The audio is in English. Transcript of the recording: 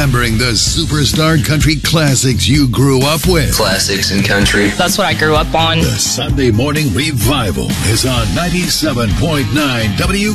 remembering the superstar country classics you grew up with. Classics and country. That's what I grew up on. The Sunday Morning Revival is on 97.9 WQAM.